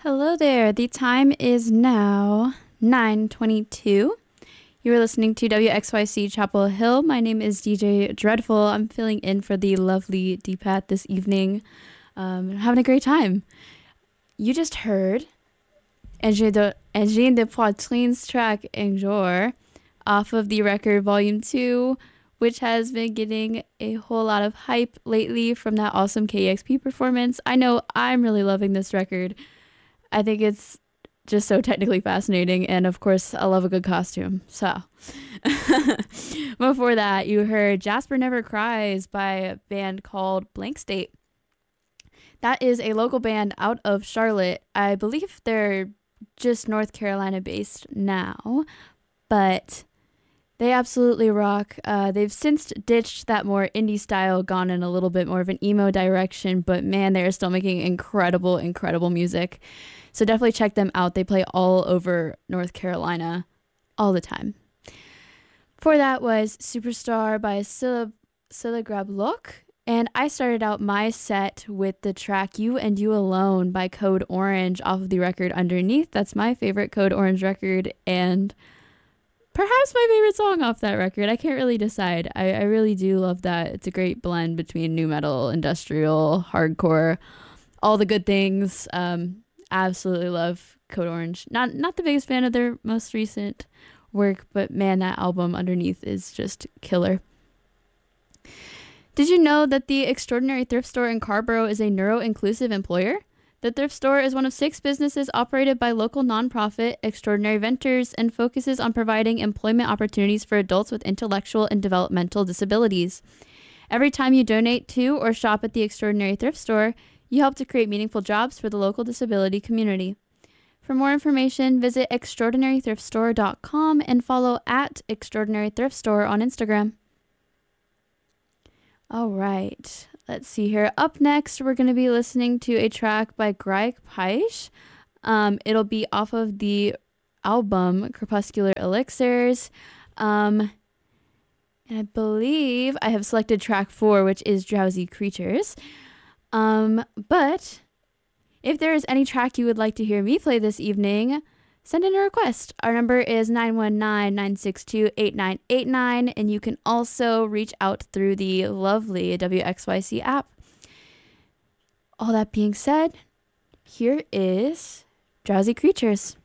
Hello there. The time is now 9:22. You are listening to WXYC Chapel Hill. My name is DJ Dreadful. I'm filling in for the lovely Deepat this evening. Having a great time. You just heard Engine de Poitrine's track Un Jour off of the record Volume 2, which has been getting a whole lot of hype lately from that awesome KEXP performance. I know I'm really loving this record. I think it's just so technically fascinating, and of course, I love a good costume. So, before that, you heard Jasper Never Cries by a band called Blank State. That is a local band out of Charlotte. I believe they're just North Carolina based now, but they absolutely rock. They've since ditched that more indie style, gone in a little bit more of an emo direction, but man, they're still making incredible, incredible music. So definitely check them out. They play all over North Carolina all the time. Before that was Superstar by Silla Grablock. And I started out my set with the track You and You Alone by Code Orange off of the record Underneath. That's my favorite Code Orange record and perhaps my favorite song off that record. I can't really decide. I really do love that. It's a great blend between nu metal, industrial, hardcore, all the good things. Absolutely love Code Orange. Not the biggest fan of their most recent work, but man, that album Underneath is just killer. Did you know that the Extraordinary Thrift Store in Carborough is a neuro-inclusive employer? The thrift store is one of 6 businesses operated by local nonprofit Extraordinary Ventures and focuses on providing employment opportunities for adults with intellectual and developmental disabilities. Every time you donate to or shop at the Extraordinary Thrift Store, you help to create meaningful jobs for the local disability community. For more information, visit extraordinarythriftstore.com and follow at Extraordinary Thrift Store on Instagram. All right, let's see here. Up next, we're going to be listening to a track by Greg Peisch. It'll be off of the album Crepuscular Elixirs. And I believe I have selected track 4, which is Drowsy Creatures. But if there is any track you would like to hear me play this evening, send in a request. Our number is 919-962-8989, and you can also reach out through the lovely WXYC app. All that being said, here is Drowsy Creatures.